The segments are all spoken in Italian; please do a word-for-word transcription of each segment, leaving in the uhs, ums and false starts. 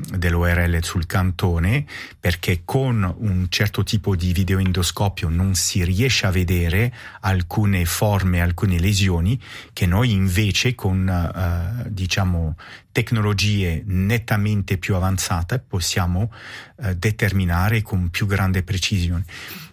dell'O R L sul cantone, perché con un certo tipo di videoendoscopio non si riesce a vedere alcune forme, alcune lesioni che noi invece con eh, diciamo tecnologie nettamente più avanzate possiamo eh, determinare con più grande precisione.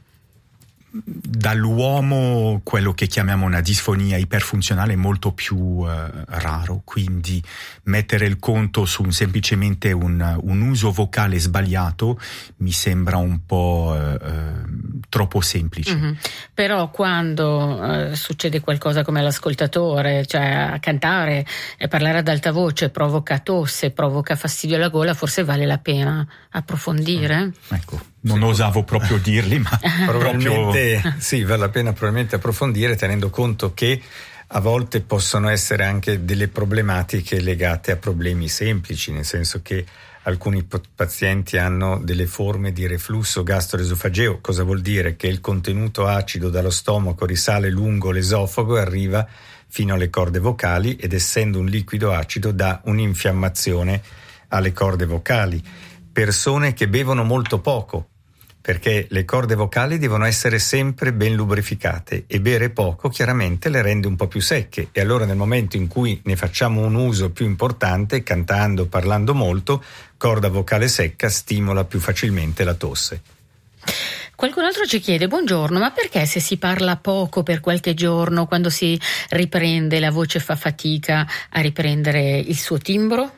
Dall'uomo quello che chiamiamo una disfonia iperfunzionale è molto più eh, raro, quindi mettere il conto su un, semplicemente un, un uso vocale sbagliato mi sembra un po' eh, troppo semplice. Mm-hmm. Però quando eh, succede qualcosa come all'ascoltatore, cioè a cantare e parlare ad alta voce provoca tosse, provoca fastidio alla gola, forse vale la pena approfondire? Ecco, non sì. osavo proprio dirli, ma probabilmente proprio... sì, vale la pena probabilmente approfondire, tenendo conto che a volte possono essere anche delle problematiche legate a problemi semplici, nel senso che alcuni pazienti hanno delle forme di reflusso gastroesofageo. Cosa vuol dire? Che il contenuto acido dallo stomaco risale lungo l'esofago e arriva fino alle corde vocali, ed essendo un liquido acido dà un'infiammazione alle corde vocali. Persone che bevono molto poco, perché le corde vocali devono essere sempre ben lubrificate, e bere poco chiaramente le rende un po' più secche, e allora nel momento in cui ne facciamo un uso più importante, cantando, parlando molto, corda vocale secca stimola più facilmente la tosse. Qualcun altro ci chiede: buongiorno, ma perché se si parla poco per qualche giorno, quando si riprende la voce fa fatica a riprendere il suo timbro?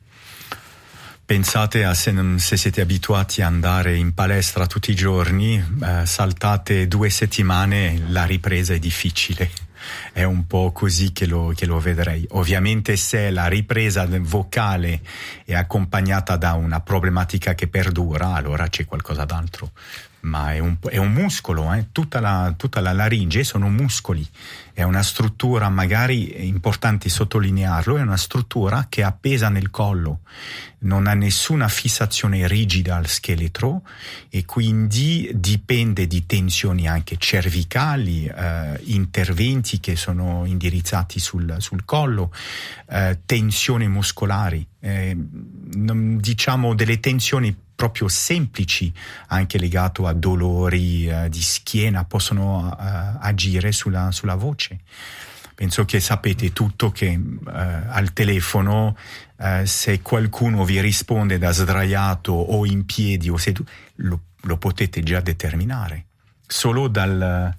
Pensate a se, non, se siete abituati ad andare in palestra tutti i giorni, eh, saltate due settimane, la ripresa è difficile. È un po' così che lo, che lo vedrei. Ovviamente se la ripresa vocale è accompagnata da una problematica che perdura, allora c'è qualcosa d'altro. Ma è un, è un muscolo, eh? tutta, la, tutta la laringe sono muscoli, è una struttura, magari è importante sottolinearlo, è una struttura che è appesa nel collo, non ha nessuna fissazione rigida al scheletro, e quindi dipende di tensioni anche cervicali, eh, interventi che sono indirizzati sul, sul collo, eh, tensioni muscolari, eh, non, diciamo delle tensioni proprio semplici, anche legato a dolori eh, di schiena, possono uh, agire sulla, sulla voce. Penso che sapete tutto che uh, al telefono uh, se qualcuno vi risponde da sdraiato o in piedi o seduto, lo, lo potete già determinare solo dal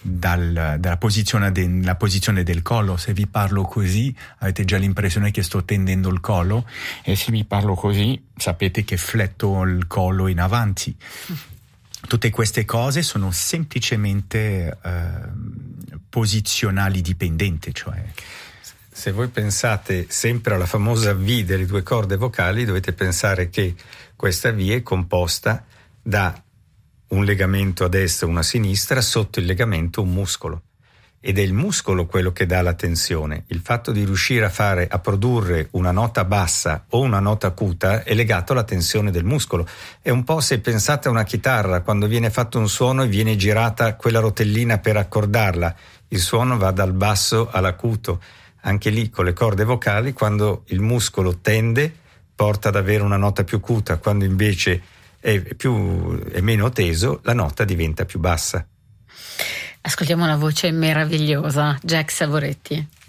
Dal, dalla posizione, de, la posizione del collo. Se vi parlo così avete già l'impressione che sto tendendo il collo, e se vi parlo così sapete che fletto il collo in avanti. Tutte queste cose sono semplicemente eh, posizionali dipendenti, cioè se voi pensate sempre alla famosa V delle due corde vocali, dovete pensare che questa V è composta da un legamento a destra e uno a sinistra, sotto il legamento un muscolo, ed è il muscolo quello che dà la tensione. Il fatto di riuscire a fare a produrre una nota bassa o una nota acuta è legato alla tensione del muscolo. È un po' se pensate a una chitarra, quando viene fatto un suono e viene girata quella rotellina per accordarla, il suono va dal basso all'acuto. Anche lì con le corde vocali, quando il muscolo tende porta ad avere una nota più acuta, quando invece è più è meno teso, la nota diventa più bassa. Ascoltiamo una voce meravigliosa, Jack Savoretti.